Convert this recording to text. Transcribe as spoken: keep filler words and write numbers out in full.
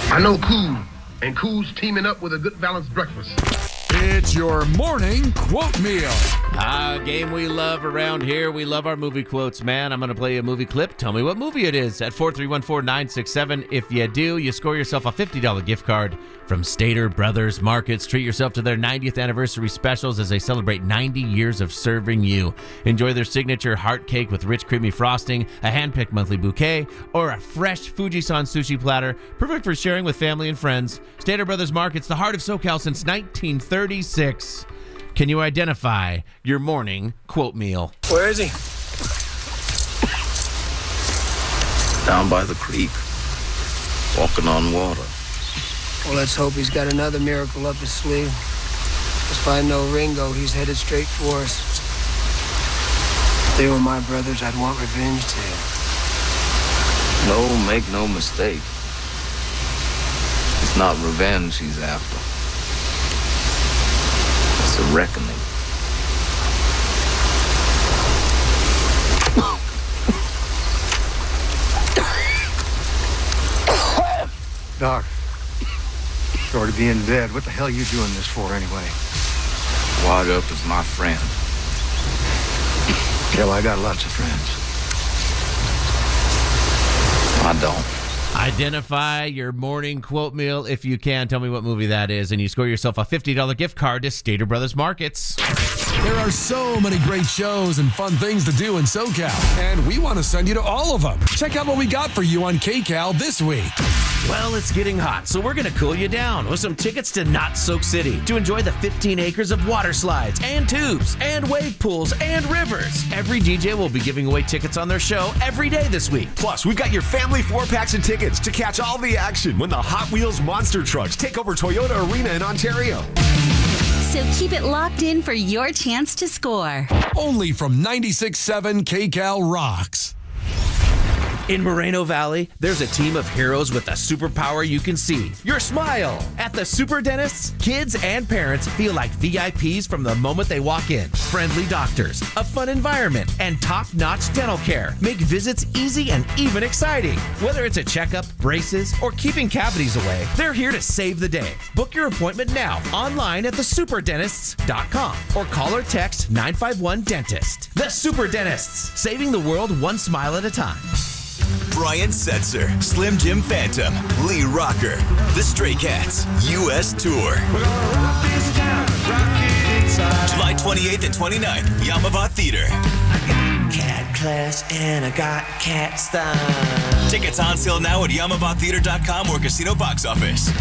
I know Cool, and Cool's teaming up with a good balanced breakfast. It's your morning quote meal. Ah, game we love around here. We love our movie quotes, man. I'm going to play you a movie clip. Tell me what movie it is at four three one four nine six seven. If you do, you score yourself a fifty dollars gift card from Stater Brothers Markets. Treat yourself to their ninetieth anniversary specials as they celebrate ninety years of serving you. Enjoy their signature heart cake with rich, creamy frosting, a hand-picked monthly bouquet, or a fresh Fujisan sushi platter, perfect for sharing with family and friends. Stater Brothers Markets, the heart of SoCal since nineteen thirty-six. Can you identify your morning quote meal? Where is he? Down by the creek, walking on water. Well, let's hope he's got another miracle up his sleeve. If I know Ringo, he's headed straight for us. If they were my brothers, I'd want revenge too. No, make no mistake. It's not revenge he's after. It's a reckoning. Doc, short of being dead, what the hell are you doing this for anyway? Wad Up is my friend. Yeah, well, I got lots of friends. I don't. Identify your morning quote meal if you can. Tell me what movie that is, and you score yourself a fifty dollars gift card to Stater Brothers Markets. There are so many great shows and fun things to do in SoCal, and we want to send you to all of them. Check out what we got for you on KCal this week. Well, it's getting hot, so we're going to cool you down with some tickets to Not Soak City to enjoy the fifteen acres of water slides and tubes and wave pools and rivers. Every D J will be giving away tickets on their show every day this week. Plus, we've got your family four-packs and tickets to catch all the action when the Hot Wheels monster trucks take over Toyota Arena in Ontario. So keep it locked in for your chance to score. Only from ninety-six point seven KCal Rocks. In Moreno Valley, there's a team of heroes with a superpower you can see. Your smile. At the Super Dentists, kids and parents feel like V I Ps from the moment they walk in. Friendly doctors, a fun environment, and top-notch dental care make visits easy and even exciting. Whether it's a checkup, braces, or keeping cavities away, they're here to save the day. Book your appointment now online at the super dentists dot com or call or text nine five one dentist. The Super Dentists, saving the world one smile at a time. Brian Setzer, Slim Jim Phantom, Lee Rocker, The Stray Cats, U S Tour. July twenty-eighth and twenty-ninth, Yamava Theater. I got cat class and I got cat style. Tickets on sale now at yamava theater dot com or Casino Box Office.